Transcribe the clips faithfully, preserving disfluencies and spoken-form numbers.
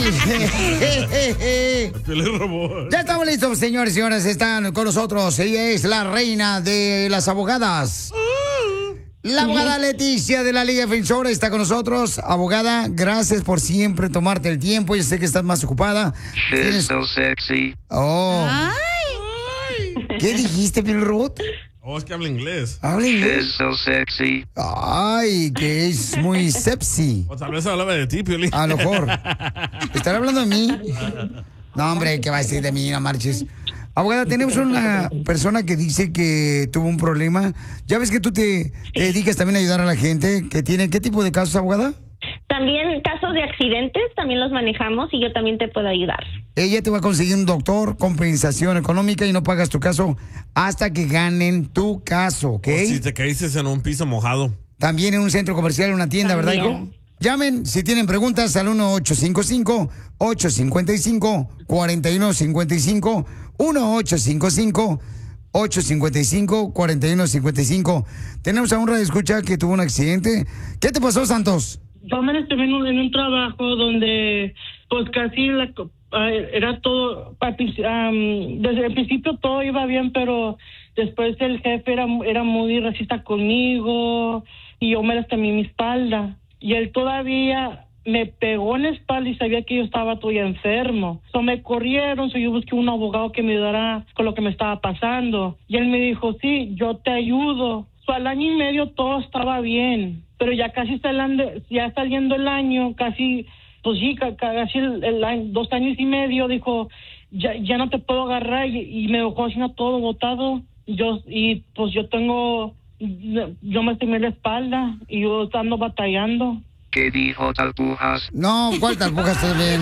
Ya estamos listos, señores y señores. Están con nosotros. Ella es la reina de las abogadas. La abogada Leticia de la Liga Defensora está con nosotros. Abogada, gracias por siempre tomarte el tiempo. Yo sé que estás más ocupada. She's Tienes... so sexy. Oh. Ay. ¿Qué dijiste, Piel Robot? Oh, es que habla inglés. Habla inglés. She's so sexy. Ay, que es muy sepsi. O tal vez hablaba de ti, Piolín. A lo mejor. ¿Estará hablando de mí? No, hombre, ¿qué va a decir de mí? No marches. Abogada, tenemos una persona que dice que tuvo un problema. Ya ves que tú te, te dedicas también a ayudar a la gente que tiene... ¿Qué tipo de casos, abogada? También casos de accidentes, también los manejamos y yo también te puedo ayudar. Ella te va a conseguir un doctor, compensación económica y no pagas tu caso hasta que ganen tu caso, ¿ok? O si te caíste en un piso mojado. También en un centro comercial, en una tienda, ¿verdad, hijo? Llamen si tienen preguntas al uno ocho cinco cinco, ocho cinco cinco, cuatro uno cinco cinco, uno ocho cinco cinco, ocho cinco cinco, cuatro uno cinco cinco. Tenemos a un radioescucha que tuvo un accidente. ¿Qué te pasó, Santos? Yo me estuve en un, en un trabajo donde pues casi la, uh, era todo, um, desde el principio todo iba bien, pero después el jefe era, era muy racista conmigo y yo me lastimé mi espalda. Y él todavía me pegó en la espalda y sabía que yo estaba todavía enfermo. So me corrieron, so yo busqué un abogado que me ayudara con lo que me estaba pasando. Y él me dijo, sí, yo te ayudo. So al año y medio todo estaba bien. Pero ya casi saliendo, ya saliendo el año, casi, pues sí, casi el, el año, dos años y medio, dijo, ya, ya no te puedo agarrar. Y, y me dejó haciendo todo botado. Yo, y pues yo tengo... Yo me lastimé la espalda y yo ando batallando. ¿Qué dijo Talpujas? No, ¿cuál Talpujas también?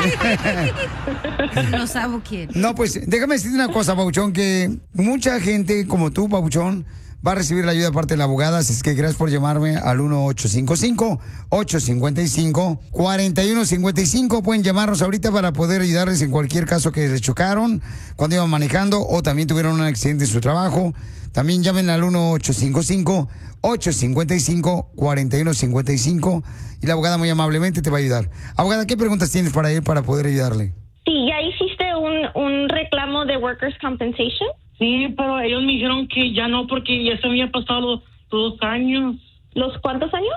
No sabe quién. No, pues déjame decirte una cosa, Pabuchón, que mucha gente como tú, Pabuchón, va a recibir la ayuda de parte de la abogada, así es que gracias por llamarme al uno ocho cinco cinco, ocho cinco cinco, cuatro uno cinco cinco. Pueden llamarnos ahorita para poder ayudarles en cualquier caso que les chocaron cuando iban manejando o también tuvieron un accidente en su trabajo. También llamen al uno ocho cinco cinco, ocho cinco cinco, cuatro uno cinco cinco y la abogada muy amablemente te va a ayudar. Abogada, ¿qué preguntas tienes para él para poder ayudarle? Sí, ¿ya hiciste un, un reclamo de Workers' Compensation? Sí, pero ellos me dijeron que ya no, porque ya se había pasado los dos años. ¿Los cuántos años?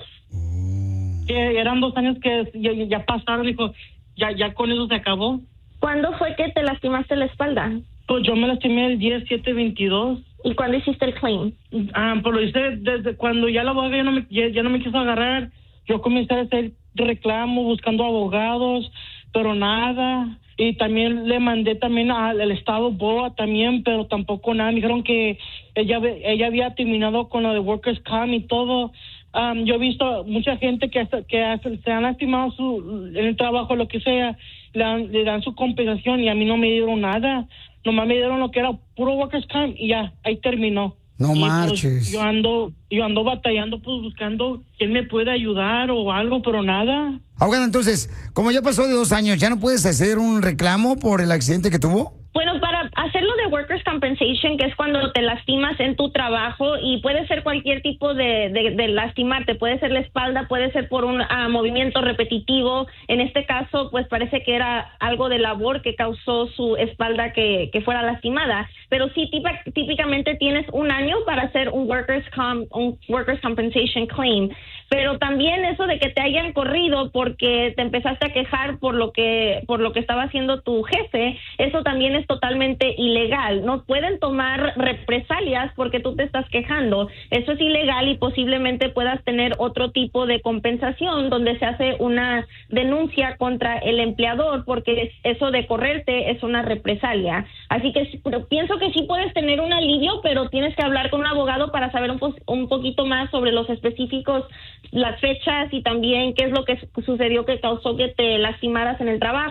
Mm. Que eran dos años que ya, ya pasaron, dijo, ya, ya con eso se acabó. ¿Cuándo fue que te lastimaste la espalda? Pues yo me lastimé el diez siete veintidós. ¿Y cuándo hiciste el claim? Ah, pues lo hice desde cuando ya la abogada ya no me, ya, ya no me quiso agarrar. Yo comencé a hacer reclamo, buscando abogados, pero nada. Y también le mandé también al, al estado B O A también, pero tampoco nada. Me dijeron que ella, ella había terminado con lo de Workers' Comp y todo. Um, yo he visto mucha gente que, que se han lastimado su, en el trabajo, lo que sea, le dan, le dan su compensación y a mí no me dieron nada. Nomás me dieron lo que era puro Workers' Comp y ya, ahí terminó. No y marches. Pues, yo ando, yo ando batallando, pues buscando quién me puede ayudar o algo, pero nada. Abogada, entonces, como ya pasó de dos años, ¿ya no puedes hacer un reclamo por el accidente que tuvo? Bueno, para hacerlo de Workers' Compensation, que es cuando te lastimas en tu trabajo, y puede ser cualquier tipo de, de, de lastimarte, puede ser la espalda, puede ser por un uh, movimiento repetitivo. En este caso, pues parece que era algo de labor que causó su espalda que, que fuera lastimada. Pero sí, típica, típicamente tienes un año para hacer un Workers' Comp, un Workers' Compensation claim. Pero también eso de que te hayan corrido porque te empezaste a quejar por lo que por lo que estaba haciendo tu jefe, eso también es totalmente ilegal. No pueden tomar represalias porque tú te estás quejando. Eso es ilegal y posiblemente puedas tener otro tipo de compensación donde se hace una denuncia contra el empleador porque eso de correrte es una represalia. Así que pero pienso que sí puedes tener un alivio, pero tienes que hablar con un abogado para saber un, po- un poquito más sobre los específicos, las fechas y también qué es lo que sucedió que causó que te lastimaras en el trabajo.